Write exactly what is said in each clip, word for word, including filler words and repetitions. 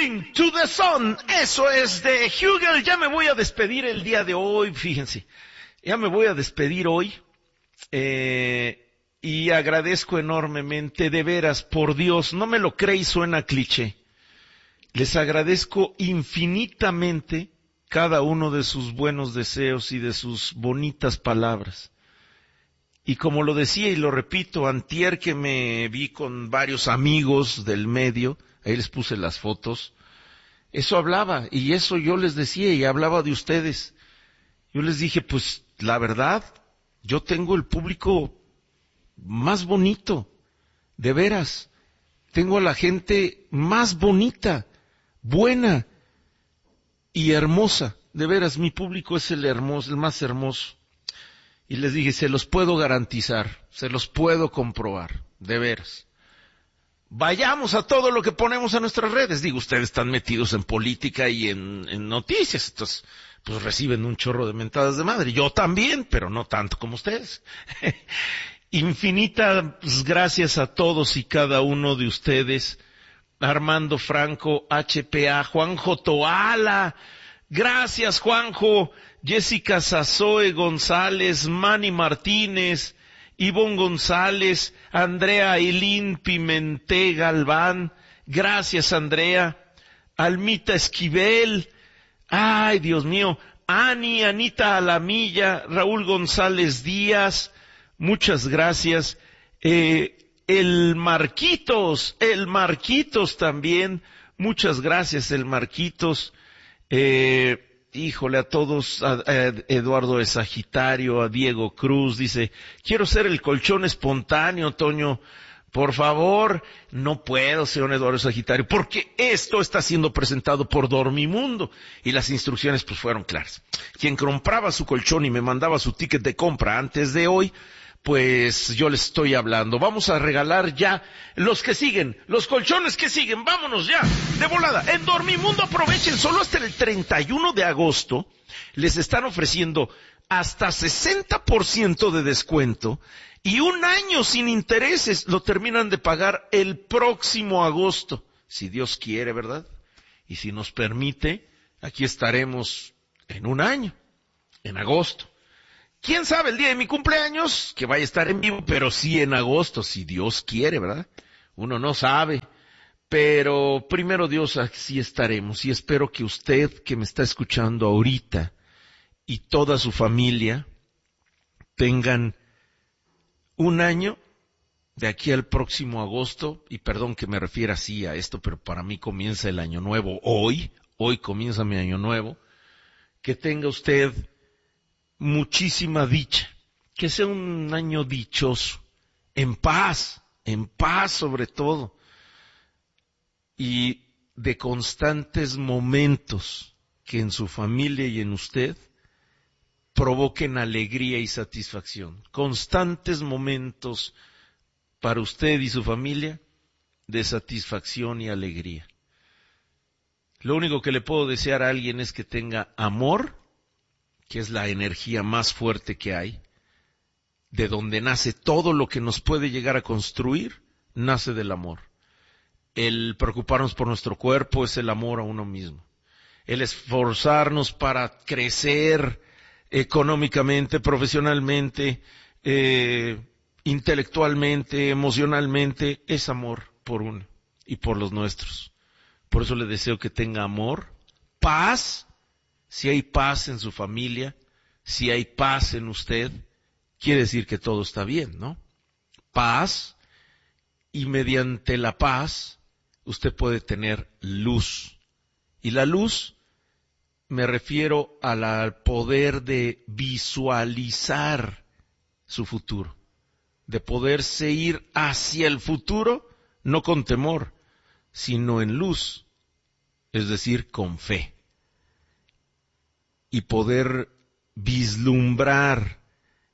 Moving to the Sun. Eso es de Hugel. Ya me voy a despedir el día de hoy, fíjense. Ya me voy a despedir hoy. Eh, y agradezco enormemente, de veras, por Dios, no me lo cree y suena cliché. Les agradezco infinitamente cada uno de sus buenos deseos y de sus bonitas palabras. Y como lo decía y lo repito, antier que me vi con varios amigos del medio, ahí les puse las fotos, eso hablaba, y eso yo les decía, y hablaba de ustedes. Yo les dije, pues, la verdad, yo tengo el público más bonito, de veras. Tengo a la gente más bonita, buena y hermosa. De veras, mi público es el hermoso, el más hermoso. Y les dije, se los puedo garantizar, se los puedo comprobar, de veras. Vayamos a todo lo que ponemos a nuestras redes. Digo, ustedes están metidos en política y en, en noticias, entonces, pues reciben un chorro de mentadas de madre. Yo también, pero no tanto como ustedes. Infinitas gracias a todos y cada uno de ustedes. Armando Franco, H P A, Juanjo Toala, gracias Juanjo, Jessica Sazoe González, Manny Martínez, Ivonne González, Andrea Eileen Pimenté Galván, gracias Andrea, Almita Esquivel, ay Dios mío, Ani, Anita Alamilla, Raúl González Díaz, muchas gracias, eh, el Marquitos, el Marquitos también, muchas gracias el Marquitos, eh, híjole, a todos, a, a Eduardo de Sagitario, a Diego Cruz, dice, quiero ser el colchón espontáneo, Toño, por favor. No puedo, señor Eduardo de Sagitario, porque esto está siendo presentado por Dormimundo, y las instrucciones pues fueron claras. Quien compraba su colchón y me mandaba su ticket de compra antes de hoy, pues yo les estoy hablando. Vamos a regalar ya los que siguen, los colchones que siguen, vámonos ya, de volada. En Dormimundo aprovechen, solo hasta el treinta y uno de agosto les están ofreciendo hasta sesenta por ciento de descuento y un año sin intereses. Lo terminan de pagar el próximo agosto, si Dios quiere, ¿verdad? Y si nos permite, aquí estaremos en un año, en agosto. ¿Quién sabe el día de mi cumpleaños? Que vaya a estar en vivo, pero sí en agosto, si Dios quiere, ¿verdad? Uno no sabe, pero primero Dios, así estaremos. Y espero que usted que me está escuchando ahorita y toda su familia tengan un año de aquí al próximo agosto, y perdón que me refiera así a esto, pero para mí comienza el año nuevo hoy, hoy comienza mi año nuevo, que tenga usted muchísima dicha, que sea un año dichoso, en paz, en paz sobre todo, y de constantes momentos que en su familia y en usted provoquen alegría y satisfacción, constantes momentos para usted y su familia de satisfacción y alegría. Lo único que le puedo desear a alguien es que tenga amor, que es la energía más fuerte que hay, de donde nace todo lo que nos puede llegar a construir, nace del amor. El preocuparnos por nuestro cuerpo es el amor a uno mismo. El esforzarnos para crecer económicamente, profesionalmente, eh, intelectualmente, emocionalmente, es amor por uno y por los nuestros. Por eso le deseo que tenga amor, paz. Si hay paz en su familia, si hay paz en usted, quiere decir que todo está bien, ¿no? Paz, y mediante la paz usted puede tener luz. Y la luz, me refiero al poder de visualizar su futuro, de poderse ir hacia el futuro, no con temor, sino en luz, es decir, con fe. Y poder vislumbrar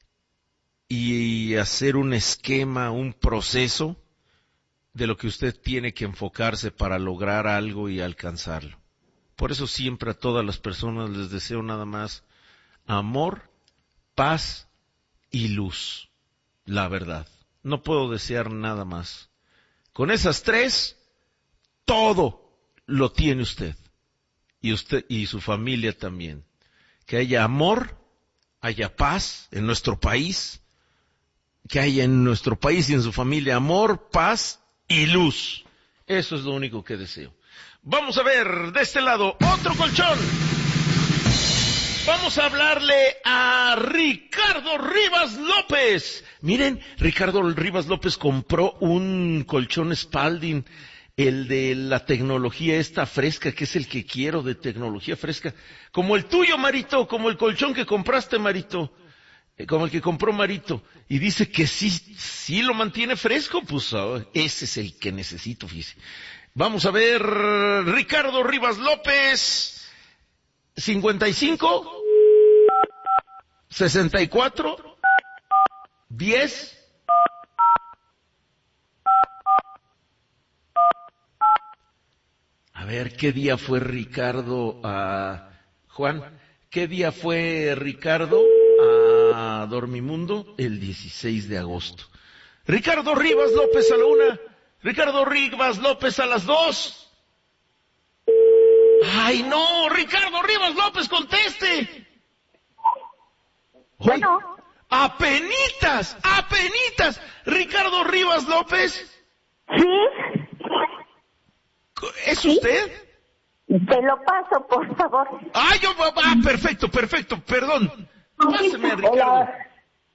y hacer un esquema, un proceso de lo que usted tiene que enfocarse para lograr algo y alcanzarlo. Por eso siempre a todas las personas les deseo nada más amor, paz y luz, la verdad. No puedo desear nada más. Con esas tres, todo lo tiene usted. Y usted y su familia también. Que haya amor, haya paz en nuestro país, que haya en nuestro país y en su familia amor, paz y luz. Eso es lo único que deseo. Vamos a ver, de este lado, otro colchón. Vamos a hablarle a Ricardo Rivas López. Miren, Ricardo Rivas López compró un colchón Spalding, el de la tecnología esta fresca, que es el que quiero, de tecnología fresca. Como el tuyo, Marito, como el colchón que compraste, Marito. Como el que compró Marito. Y dice que sí, sí lo mantiene fresco, pues oh, ese es el que necesito, fíjese. Vamos a ver, Ricardo Rivas López. cincuenta y cinco, sesenta y cuatro, diez. A ver, ¿qué día fue Ricardo a... Juan, ¿qué día fue Ricardo a Dormimundo? El dieciséis de agosto. Ricardo Rivas López a la una, Ricardo Rivas López a las dos. ¡Ay, no! ¡Ricardo Rivas López, conteste! Bueno. ¡Apenitas! ¡Apenitas! ¿Ricardo Rivas López? Sí. ¿Es usted? Te lo paso, por favor. ¡Ah, yo! ¡Ah, perfecto, perfecto! Perdón. Páseme, Ricardo. Hola.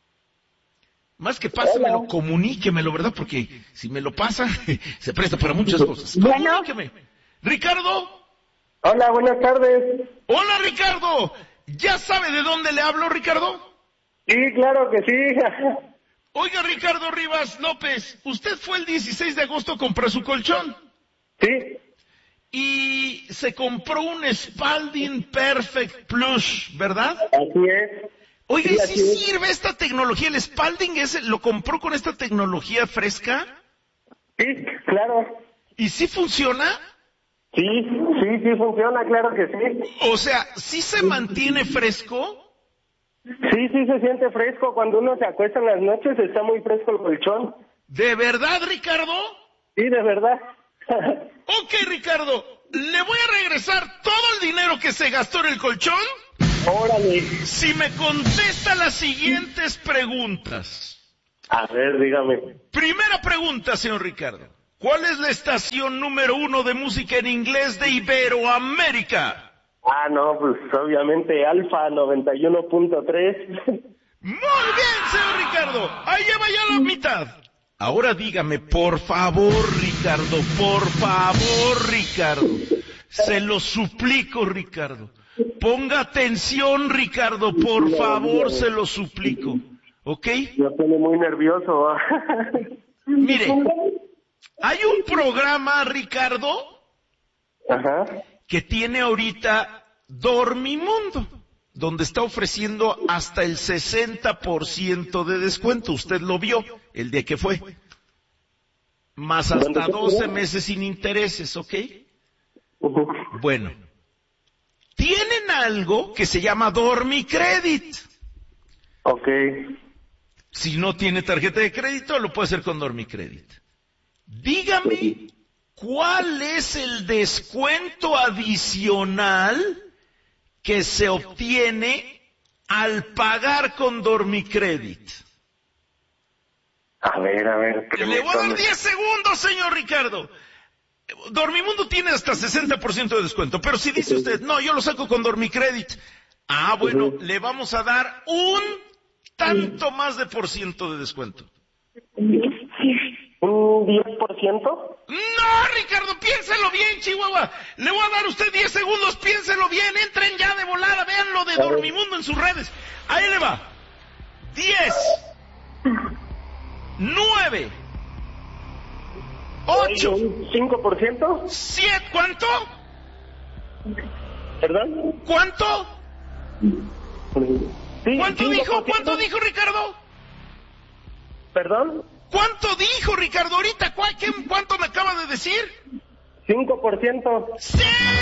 Más que pásemelo, comuníquemelo, ¿verdad? Porque si me lo pasa, se presta para muchas cosas. Bueno. Comuníqueme. ¿Ricardo? Hola, buenas tardes. Hola, Ricardo. ¿Ya sabe de dónde le hablo, Ricardo? Sí, claro que sí. Oiga, Ricardo Rivas López, usted fue el dieciséis de agosto a comprar su colchón. Sí. Y se compró un Spalding Perfect Plus, ¿verdad? Así es. Oiga, sí, ¿y así si es. sirve esta tecnología? ¿El Spalding ese lo compró con esta tecnología fresca? Sí, claro. ¿Y si funciona? Sí, sí, sí funciona, claro que sí. O sea, ¿sí se mantiene fresco? Sí, sí se siente fresco. Cuando uno se acuesta en las noches está muy fresco el colchón. ¿De verdad, Ricardo? Sí, de verdad. Ok, Ricardo, le voy a regresar todo el dinero que se gastó en el colchón. Órale. Si me contesta las siguientes preguntas. A ver, dígame. Primera pregunta, señor Ricardo. ¿Cuál es la estación número uno de música en inglés de Iberoamérica? Ah, no, pues obviamente Alfa noventa y uno punto tres. Muy bien, señor Ricardo. Ahí lleva ya la mitad. Ahora dígame, por favor, Ricardo, por favor, Ricardo. Se lo suplico, Ricardo. Ponga atención, Ricardo, por favor, se lo suplico. ¿Ok? Me pone muy nervioso. Mire, hay un programa, Ricardo, Ajá. que tiene ahorita Dormimundo, donde está ofreciendo hasta el sesenta por ciento de descuento. Usted lo vio el día que fue. Más hasta doce meses sin intereses, ¿ok? Uh-huh. Bueno, tienen algo que se llama Dormicredit. Ok. Si no tiene tarjeta de crédito, lo puede hacer con Dormicredit. Dígame, ¿cuál es el descuento adicional que se obtiene al pagar con Dormicredit? A ver, a ver. Le voy a dar diez segundos, señor Ricardo. Dormimundo tiene hasta sesenta por ciento de descuento, pero si dice usted, no, yo lo saco con Dormicredit. Ah, bueno, uh-huh. Le vamos a dar un tanto más de por ciento de descuento. ¿Un diez por ciento? No, Ricardo, piénselo bien, Chihuahua. Le voy a dar a usted diez segundos, piénselo bien. Entren ya de volada, vean lo de Dormimundo en sus redes. Ahí le va. diez, nueve, ocho, ¿cinco por ciento? siete, ¿cuánto? ¿Perdón? ¿Cuánto? Sí, ¿Cuánto dijo? ¿Cuánto dijo, Ricardo? ¿Perdón? ¿Cuánto dijo, Ricardo, ahorita? ¿Cuánto me acaba de decir? cinco por ciento. ¡Sí!